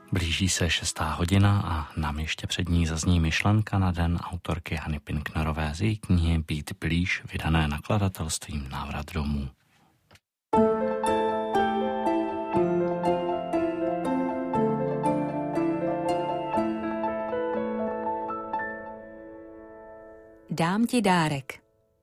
Blíží se 6:00 a nám ještě před ní zazní myšlenka na den autorky Hany Pinknerové z její knihy Být blíž, vydané nakladatelstvím Návrat domů. Dám ti dárek.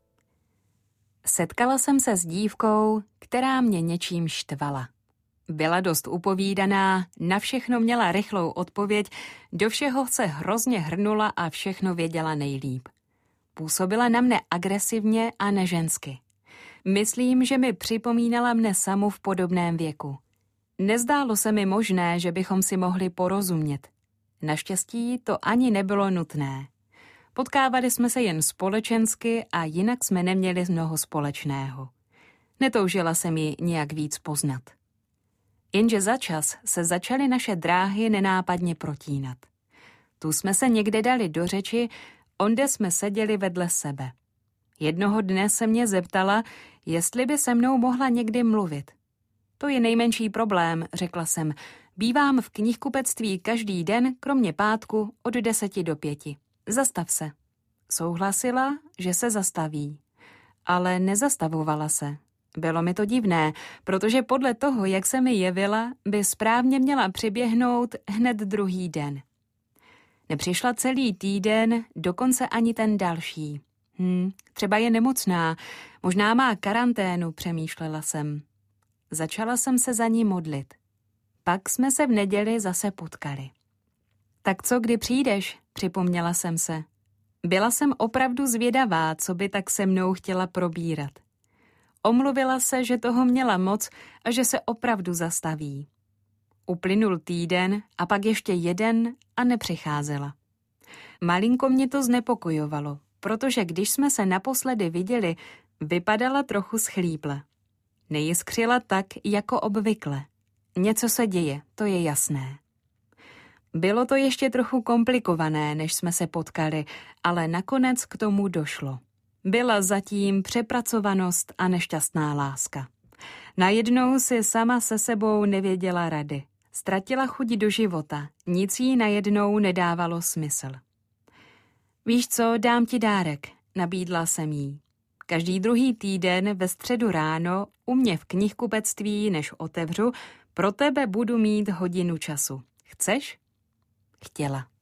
Setkala jsem se s dívkou, která mě něčím štvala. Byla dost upovídaná, na všechno měla rychlou odpověď, do všeho se hrozně hrnula a všechno věděla nejlíp. Působila na mne agresivně a nežensky. Myslím, že mi připomínala mne samu v podobném věku. Nezdálo se mi možné, že bychom si mohli porozumět. Naštěstí to ani nebylo nutné. Potkávali jsme se jen společensky a jinak jsme neměli mnoho společného. Netoužila jsem ji nějak víc poznat. Jenže začas se začaly naše dráhy nenápadně protínat. Tu jsme se někde dali do řeči, onde jsme seděli vedle sebe. Jednoho dne se mě zeptala, jestli by se mnou mohla někdy mluvit. To je nejmenší problém, řekla jsem. Bývám v knihkupectví každý den, kromě pátku od 10 do 5. Zastav se. Souhlasila, že se zastaví. Ale nezastavovala se. Bylo mi to divné, protože podle toho, jak se mi jevila, by správně měla přiběhnout hned druhý den. Nepřišla celý týden, dokonce ani ten další. Třeba je nemocná, možná má karanténu, přemýšlela jsem. Začala jsem se za ní modlit. Pak jsme se v neděli zase potkali. Tak co, kdy přijdeš? Připomněla jsem se. Byla jsem opravdu zvědavá, co by tak se mnou chtěla probírat. Omluvila se, že toho měla moc a že se opravdu zastaví. Uplynul týden a pak ještě jeden a nepřicházela. Malinko mě to znepokojovalo, protože když jsme se naposledy viděli, vypadala trochu schlíple. Nejiskřila tak, jako obvykle. Něco se děje, to je jasné. Bylo to ještě trochu komplikované, než jsme se potkali, ale nakonec k tomu došlo. Byla zatím přepracovanost a nešťastná láska. Najednou si sama se sebou nevěděla rady. Ztratila chuť do života, nic jí najednou nedávalo smysl. Víš co, dám ti dárek, nabídla jsem jí. Každý druhý týden ve středu ráno u mě v knihkupectví, než otevřu, pro tebe budu mít hodinu času. Chceš? Chtěla.